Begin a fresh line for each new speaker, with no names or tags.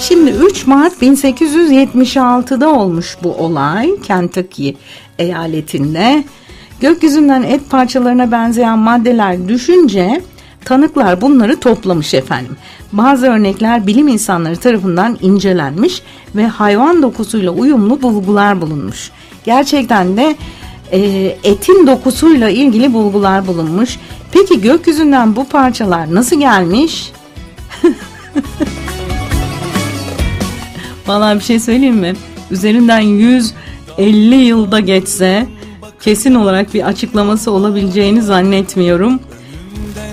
Şimdi 3 Mart 1876'da olmuş bu olay Kentucky eyaletinde. Gökyüzünden et parçalarına benzeyen maddeler düşünce tanıklar bunları toplamış efendim. Bazı örnekler bilim insanları tarafından incelenmiş ve hayvan dokusuyla uyumlu bulgular bulunmuş. Gerçekten de etin dokusuyla ilgili bulgular bulunmuş. Peki gökyüzünden bu parçalar nasıl gelmiş? Vallahi bir şey söyleyeyim mi? Üzerinden 150 yılda geçse kesin olarak bir açıklaması olabileceğini zannetmiyorum.